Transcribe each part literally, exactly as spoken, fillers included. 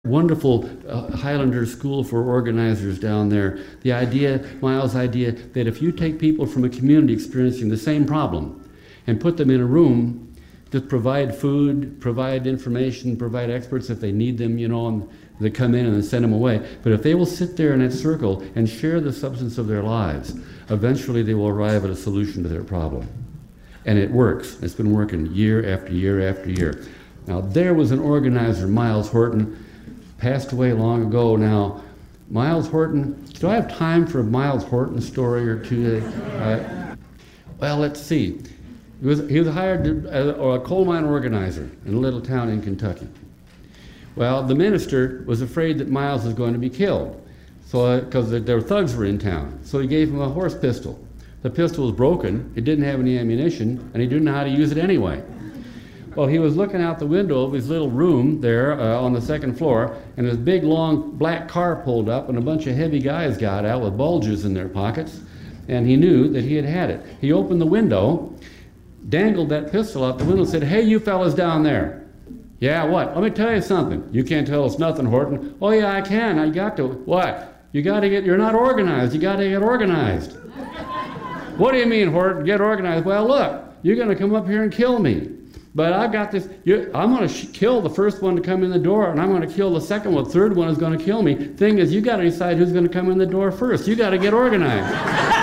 Wonderful uh, Highlander School for Organizers down there. The idea, Miles' idea, that if you take people from a community experiencing the same problem and put them in a room, just provide food, provide information, provide experts if they need them, you know, and they come in and then send them away. But if they will sit there in that circle and share the substance of their lives, eventually they will arrive at a solution to their problem. And it works. It's been working year after year after year. Now, there was an organizer, Miles Horton, passed away long ago now. Miles Horton, do I have time for a Miles Horton story or two? Uh, well, let's see. He was, he was hired to, uh, or a coal mine organizer in a little town in Kentucky. Well, the minister was afraid that Miles was going to be killed, so because uh, their thugs were in town. So he gave him a horse pistol. The pistol was broken, it didn't have any ammunition, and he didn't know how to use it anyway. Well, he was looking out the window of his little room there uh, on the second floor, and this big, long, black car pulled up, and a bunch of heavy guys got out with bulges in their pockets, and he knew that he had had it. He opened the window, dangled that pistol out the window, and said, "Hey, you fellas down there." "Yeah, what?" "Let me tell you something." "You can't tell us nothing, Horton." "Oh, yeah, I can. I got to." "What?" "You got to get, you're not organized. You got to get organized." "What do you mean, Horton, get organized?" "Well, look, you're going to come up here and kill me. But I've got this, you, I'm going to kill the first one to come in the door, and I'm going to kill the second one. The third one is going to kill me. Thing is, you got to decide who's going to come in the door first. You got to get organized.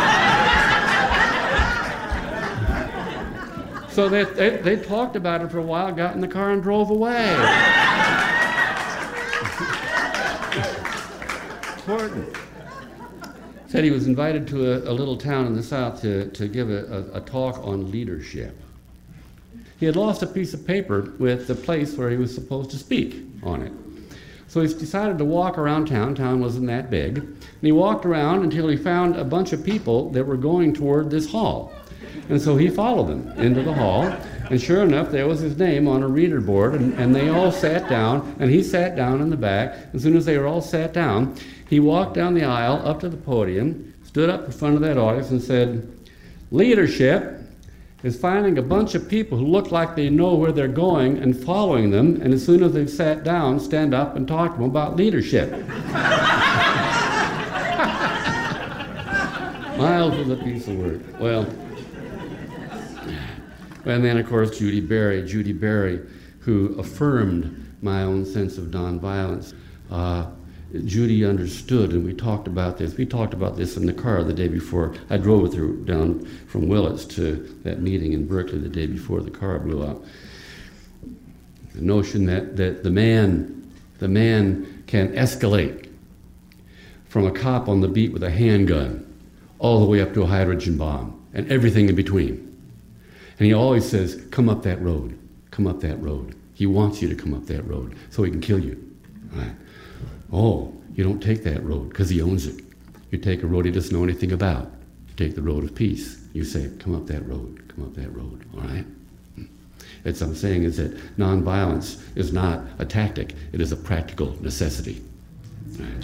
So they, they, they talked about it for a while, got in the car and drove away. Important. Said he was invited to a, a little town in the South to, to give a, a, a talk on leadership. He had lost a piece of paper with the place where he was supposed to speak on it. So he decided to walk around town. Town wasn't that big. And he walked around until he found a bunch of people that were going toward this hall. And so he followed them into the hall. And sure enough, there was his name on a reader board. And, and they all sat down. And he sat down in the back. As soon as they were all sat down, he walked down the aisle up to the podium, stood up in front of that audience and said, "Leadership is finding a bunch of people who look like they know where they're going and following them, and as soon as they've sat down, stand up and talk to them about leadership." Miles was a piece of work. Well, and then, of course, Judy Berry. Judy Berry, who affirmed my own sense of nonviolence. Uh, Judy understood, and we talked about this. We talked about this in the car the day before. I drove with her down from Willits to that meeting in Berkeley the day before the car blew up. The notion that, that the man, the man can escalate from a cop on the beat with a handgun all the way up to a hydrogen bomb and everything in between. And he always says, "Come up that road, come up that road." He wants you to come up that road so he can kill you. Right? Oh, you don't take that road because he owns it. You take a road he doesn't know anything about. You take the road of peace. You say, "Come up that road, come up that road," all right? What I'm saying is that nonviolence is not a tactic, it is a practical necessity. All right.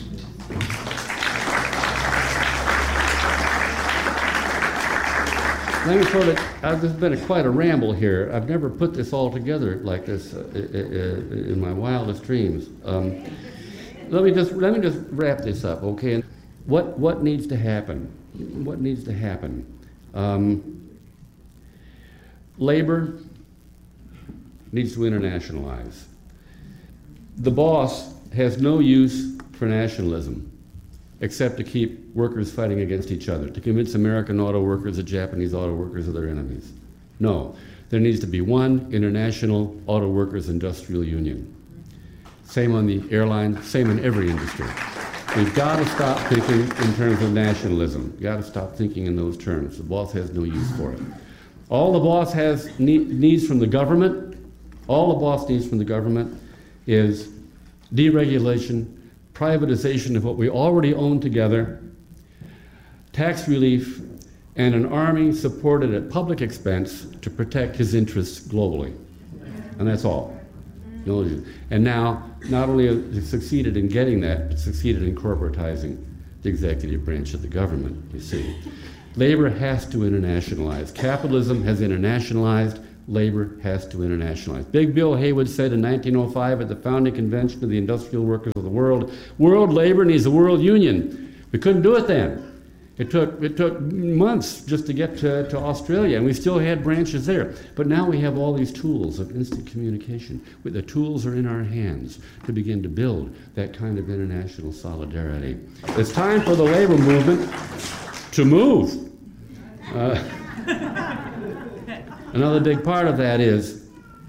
Let me sort of, uh, this has been a, quite a ramble here. I've never put this all together like this uh, uh, in my wildest dreams. Um, Let me just let me just wrap this up, okay? What what needs to happen? What needs to happen? Um, labor needs to internationalize. The boss has no use for nationalism, except to keep workers fighting against each other, to convince American auto workers that Japanese auto workers are their enemies. No, there needs to be one international auto workers industrial union. Same on the airline, same in every industry. We've got to stop thinking in terms of nationalism. We've got to stop thinking in those terms. The boss has no use for it. All the boss has need, needs from the government, all the boss needs from the government is deregulation, privatization of what we already own together, tax relief, and an army supported at public expense to protect his interests globally. And that's all. And now, not only have they succeeded in getting that, but succeeded in corporatizing the executive branch of the government, you see. Labor has to internationalize. Capitalism has internationalized. labor has to internationalize. Big Bill Haywood said in nineteen oh five at the founding convention of the Industrial Workers of the World, world labor needs a world union. We couldn't do it then. It took, it took months just to get to, to Australia, and we still had branches there. But now we have all these tools of instant communication. The tools are in our hands to begin to build that kind of international solidarity. It's time for the labor movement to move. Uh, another big part of that is,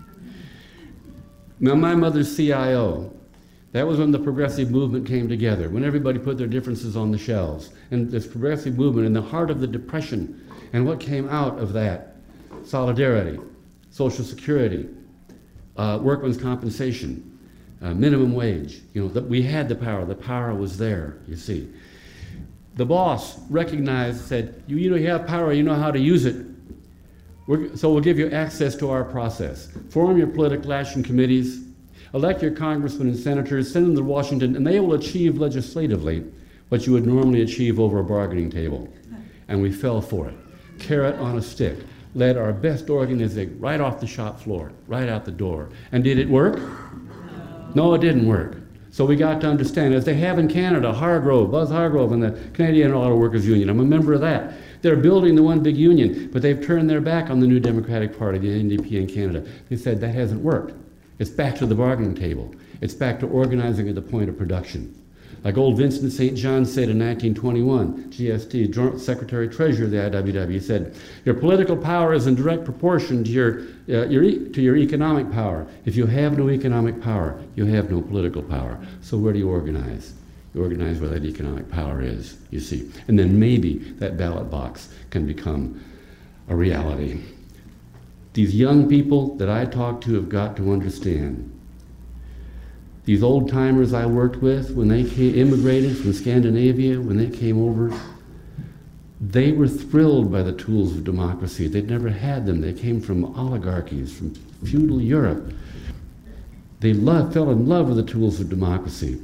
now my mother's C I O. That was when the progressive movement came together, when everybody put their differences on the shelves. And this progressive movement in the heart of the Depression, and what came out of that? Solidarity, Social Security, uh, workman's compensation, uh, minimum wage. You know, that we had the power. The power was there, you see. The boss recognized, said, you, you know, you have power, you know how to use it. We're, so we'll give you access to our process. Form your political action committees, elect your congressmen and senators, send them to Washington, and they will achieve legislatively what you would normally achieve over a bargaining table. And we fell for it. Carrot on a stick. Led our best organizing right off the shop floor, right out the door. And did it work? No, it didn't work. So we got to understand, as they have in Canada, Hargrove, Buzz Hargrove and the Canadian Auto Workers Union, I'm a member of that. They're building the one big union, but they've turned their back on the New Democratic Party, the N D P in Canada. They said that hasn't worked. It's back to the bargaining table. It's back to organizing at the point of production. Like old Vincent Saint John said in nineteen twenty-one, G S T, Secretary Treasurer of the I W W, said, your political power is in direct proportion to your, uh, your, e to your economic power. If you have no economic power, you have no political power. So where do you organize? You organize where that economic power is, you see. And then maybe that ballot box can become a reality. These young people that I talk to have got to understand. These old timers I worked with, when they came, immigrated from Scandinavia, when they came over, they were thrilled by the tools of democracy. They'd never had them. They came from oligarchies, from feudal Europe. They loved, fell in love with the tools of democracy.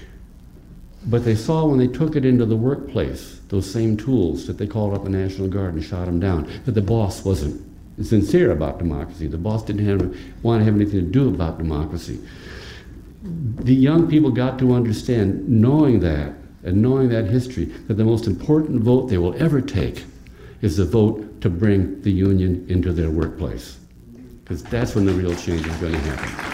But they saw when they took it into the workplace, those same tools, that they called up the National Guard and shot them down, that the boss wasn't sincere about democracy. The boss didn't have, want to have anything to do about democracy. The young people got to understand, knowing that, and knowing that history, that the most important vote they will ever take is the vote to bring the union into their workplace. Because that's when the real change is going to happen.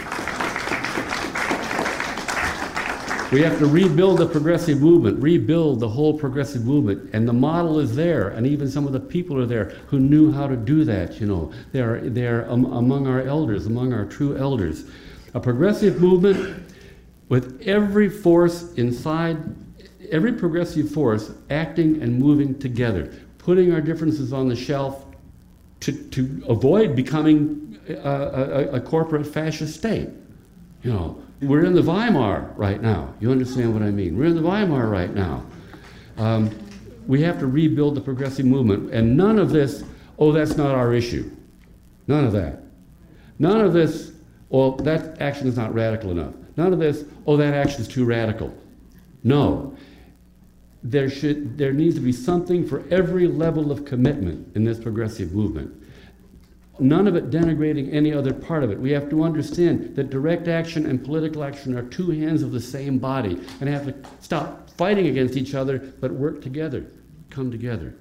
We have to rebuild the progressive movement, rebuild the whole progressive movement, and the model is there, and even some of the people are there who knew how to do that, you know. They are, they are um, among our elders, among our true elders. A progressive movement with every force inside, every progressive force acting and moving together, putting our differences on the shelf to, to avoid becoming a, a, a corporate fascist state. You know, we're in the Weimar right now. You understand what I mean? We're in the Weimar right now. Um, we have to rebuild the progressive movement, and none of this, oh, that's not our issue. None of that. None of this, well, that action is not radical enough. None of this, oh, that action is too radical. No. There should, there needs to be something for every level of commitment in this progressive movement. None of it denigrating any other part of it. We have to understand that direct action and political action are two hands of the same body, and have to stop fighting against each other, but work together, come together.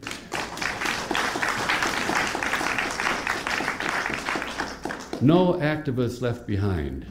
No activists left behind.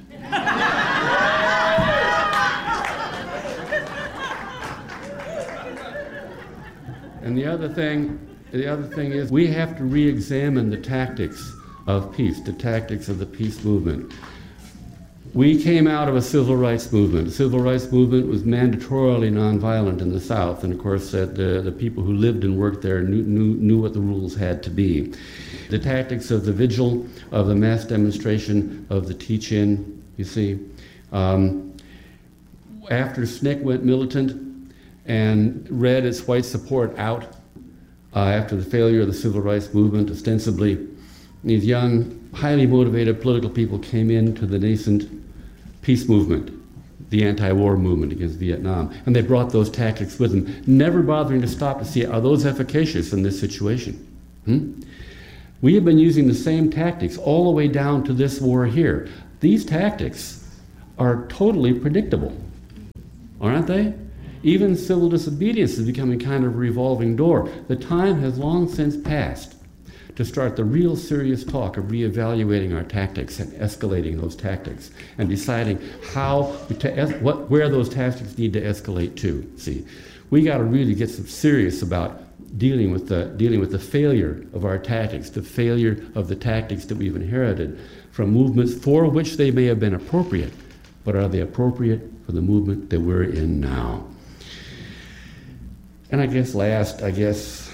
And the other thing, the other thing is we have to re-examine the tactics of peace, the tactics of the peace movement. We came out of a civil rights movement. The civil rights movement was mandatorily nonviolent in the South, and of course that the, the people who lived and worked there knew, knew, knew what the rules had to be. The tactics of the vigil, of the mass demonstration, of the teach-in, you see. Um, after S N C C went militant and read its white support out uh, after the failure of the civil rights movement, ostensibly, these young, highly motivated political people came into the nascent peace movement, the anti-war movement against Vietnam, and they brought those tactics with them, never bothering to stop to see, are those efficacious in this situation? Hmm? We have been using the same tactics all the way down to this war here. These tactics are totally predictable, aren't they? Even civil disobedience is becoming kind of a revolving door. The time has long since passed to start the real serious talk of reevaluating our tactics and escalating those tactics and deciding how to es- what where those tactics need to escalate to. See, we got to really get some serious about dealing with the dealing with the failure of our tactics, the failure of the tactics that we've inherited from movements for which they may have been appropriate, but are they appropriate for the movement that we're in now? And I guess last, I guess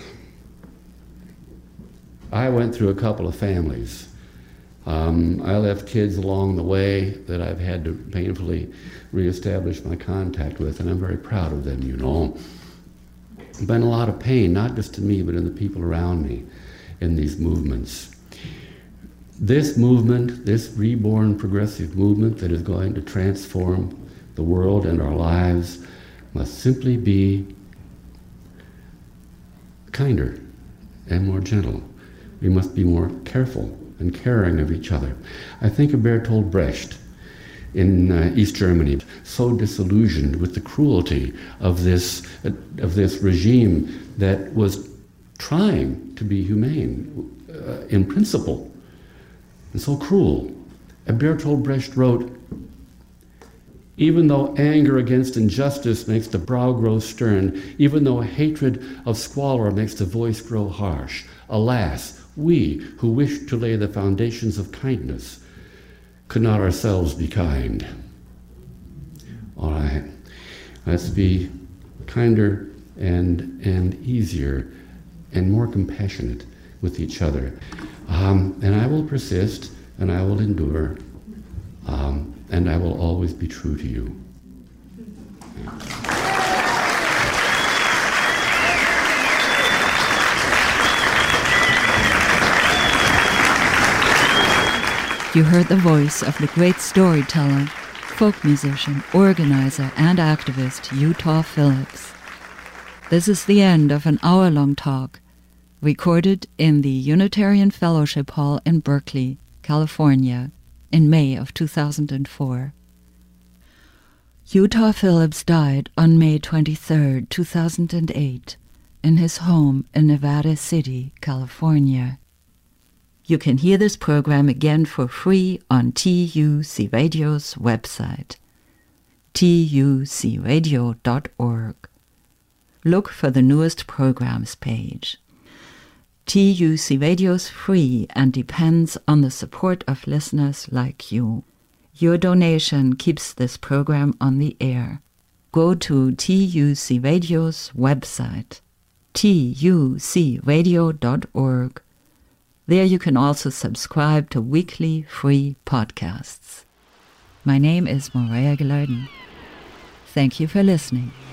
I went through a couple of families. Um, I left kids along the way that I've had to painfully reestablish my contact with, and I'm very proud of them, you know. Been a lot of pain, not just to me, but in the people around me in these movements. This movement, this reborn progressive movement that is going to transform the world and our lives must simply be kinder and more gentle. We must be more careful and caring of each other. I think of Bertolt Brecht in uh, East Germany, so disillusioned with the cruelty of this uh, of this regime that was trying to be humane uh, in principle, and so cruel. And Bertolt Brecht wrote, "Even though anger against injustice makes the brow grow stern, even though hatred of squalor makes the voice grow harsh, alas, we who wish to lay the foundations of kindness could not ourselves be kind." All right, let's be kinder and and easier and more compassionate with each other. Um, and I will persist, and I will endure, um, and I will always be true to you. You heard the voice of the great storyteller, folk musician, organizer, and activist Utah Phillips. This is the end of an hour-long talk, recorded in the Unitarian Fellowship Hall in Berkeley, California, in May of two thousand four. Utah Phillips died on May twenty-third, two thousand eight, in his home in Nevada City, California. You can hear this program again for free on T U C Radio's website, T U C radio dot org. Look for the newest programs page. T U C Radio's free and depends on the support of listeners like you. Your donation keeps this program on the air. Go to T U C Radio's website, T U C radio dot org. There you can also subscribe to weekly free podcasts. My name is Morea Gilardin. Thank you for listening.